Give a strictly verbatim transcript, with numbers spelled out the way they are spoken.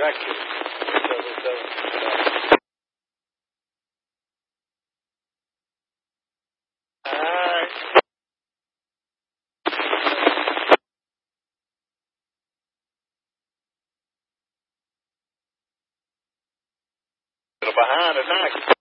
directed. So it doesn't, uh, all right. Behind tonight.